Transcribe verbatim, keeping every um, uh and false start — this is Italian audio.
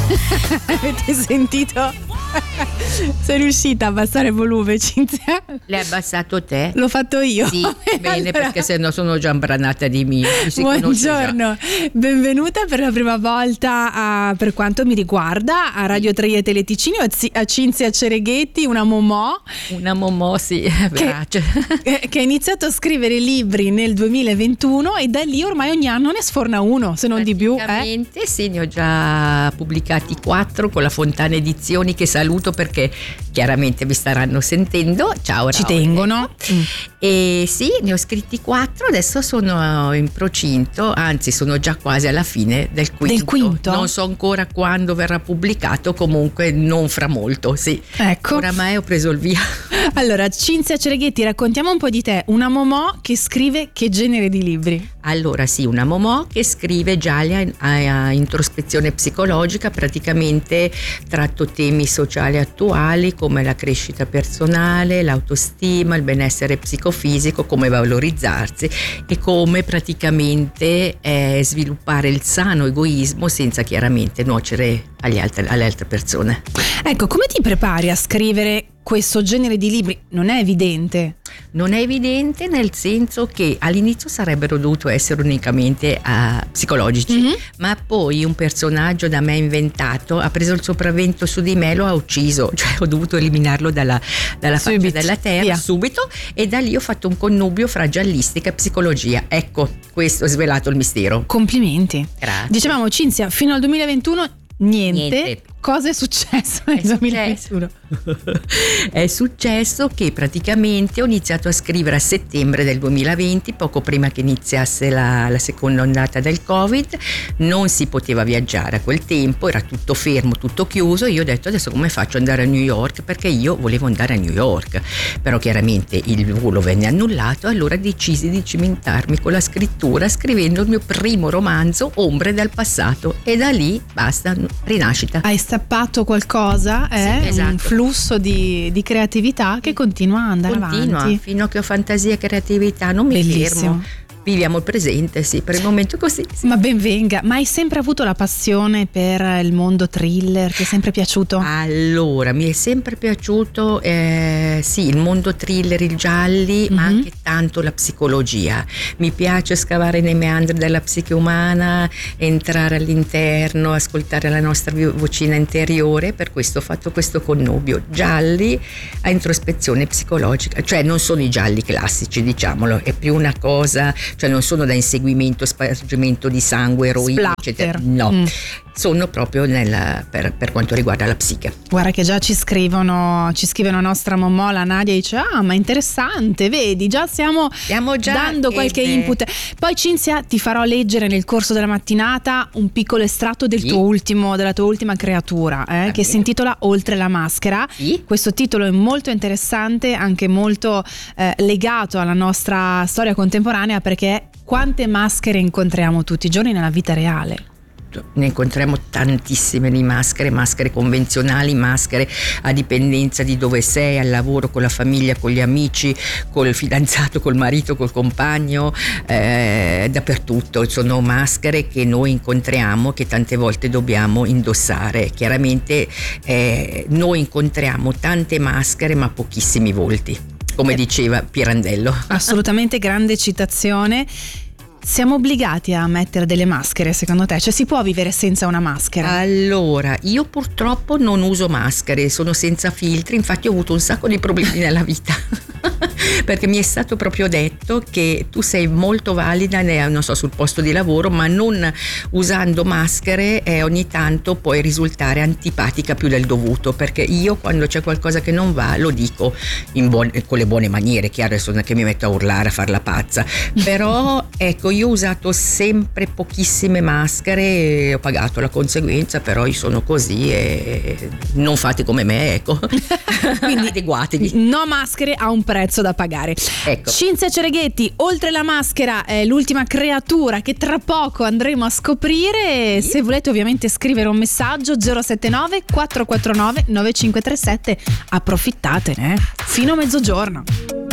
Avete sentito? Sei riuscita a abbassare il volume, Cinzia? L'hai abbassato te? L'ho fatto io. Sì, bene, allora... perché sennò sono già imbranata di mio. Buongiorno, benvenuta per la prima volta a, per quanto mi riguarda, a Radio tre Teleticini, a Cinzia Cereghetti, una momò. Una momò, sì, che, che ha iniziato a scrivere libri nel duemilaventuno e da lì ormai ogni anno ne sforna uno, se non di più. Praticamente eh? Sì, ne ho già pubblicati quattro con la Fontana Edizioni, che saluto perché chiaramente vi staranno sentendo. Ciao, ci Raul. Tengono. Mm. E sì, ne ho scritti quattro, adesso sono in procinto, anzi sono già quasi alla fine del quinto. Del quinto? Non so ancora quando verrà pubblicato, comunque non fra molto, sì. Ecco. Oramai ho preso il via. Allora, Cinzia Cereghetti, raccontiamo un po' di te, una momò che scrive che genere di libri? Allora sì, una momò che scrive gialli a, a introspezione psicologica, praticamente tratto temi sociali attuali come la crescita personale, l'autostima, il benessere psicofisico, come valorizzarsi e come praticamente eh, sviluppare il sano egoismo senza chiaramente nuocere agli altri, alle altre persone. Ecco, come ti prepari a scrivere questo genere di libri? Non è evidente. Non è evidente, nel senso che all'inizio sarebbero dovuto essere unicamente uh, psicologici, mm-hmm. ma poi un personaggio da me inventato ha preso il sopravvento su di me, lo ha ucciso, cioè ho dovuto eliminarlo dalla, dalla faccia della terra, via. subito, e da lì ho fatto un connubio fra giallistica e psicologia. Ecco, questo è svelato il mistero. Complimenti. Grazie. Dicevamo, Cinzia, fino al duemilaventuno niente. niente. Cosa è successo nel è duemilaventuno? È successo che praticamente ho iniziato a scrivere a settembre del duemilaventi, poco prima che iniziasse la, la seconda ondata del Covid. Non si poteva viaggiare a quel tempo, era tutto fermo, tutto chiuso. Io ho detto: adesso come faccio ad andare a New York? Perché io volevo andare a New York, però chiaramente il volo venne annullato. Allora decisi di cimentarmi con la scrittura, scrivendo il mio primo romanzo, Ombre del passato, e da lì basta, rinascita. Hai stappato qualcosa, eh? Sì, esatto. Un flusso di, di creatività che continua a andare continua, avanti. Fino a che ho fantasia e creatività, non mi Bellissimo. fermo. Viviamo il presente, sì, per il momento così. Sì. Ma ben venga, ma hai sempre avuto la passione per il mondo thriller? Ti è sempre piaciuto? Allora, mi è sempre piaciuto, eh, sì, il mondo thriller, i gialli, mm-hmm. ma anche tanto la psicologia. Mi piace scavare nei meandri della psiche umana, entrare all'interno, ascoltare la nostra vocina interiore, per questo ho fatto questo connubio. Gialli a introspezione psicologica, cioè non sono i gialli classici, diciamolo, è più una cosa... cioè non sono da inseguimento, spargimento di sangue, eroina, eccetera. No, mm. sono proprio nella, per, per quanto riguarda la psiche. Guarda che già ci scrivono, ci scrive la nostra momò, la Nadia, e dice: ah, ma interessante, vedi, già stiamo, stiamo già dando qualche beh. input. Poi, Cinzia, ti farò leggere nel corso della mattinata un piccolo estratto del sì. tuo ultimo, della tua ultima creatura, eh, che si intitola Oltre la maschera. Sì. Questo titolo è molto interessante, anche molto eh, legato alla nostra storia contemporanea, perché quante maschere incontriamo tutti i giorni nella vita reale? Ne incontriamo tantissime di maschere, maschere convenzionali, maschere a dipendenza di dove sei, al lavoro, con la famiglia, con gli amici, col fidanzato, col marito, col compagno, eh, dappertutto. Sono maschere che noi incontriamo, che tante volte dobbiamo indossare. Chiaramente eh, noi incontriamo tante maschere ma pochissimi volti, come diceva Pirandello. Assolutamente, grande citazione. Siamo obbligati a mettere delle maschere, secondo te? Cioè, si può vivere senza una maschera? Allora, io purtroppo non uso maschere, sono senza filtri, infatti ho avuto un sacco di problemi nella vita. Perché mi è stato proprio detto che tu sei molto valida, non so, sul posto di lavoro, ma non usando maschere eh, ogni tanto puoi risultare antipatica più del dovuto, perché io quando c'è qualcosa che non va lo dico in buone, con le buone maniere, chiaro, adesso non è che mi metto a urlare, a far la pazza, però ecco, io ho usato sempre pochissime maschere e ho pagato la conseguenza, però io sono così e non fate come me, ecco. Quindi adeguatevi. No maschere a un prezzo da pagare. Ecco. Cinzia Cereghetti, Oltre la maschera è l'ultima creatura che tra poco andremo a scoprire. Sì. Se volete ovviamente scrivere un messaggio zero sette nove quattro quattro nove nove cinque tre sette, approfittatene, eh? Fino a mezzogiorno.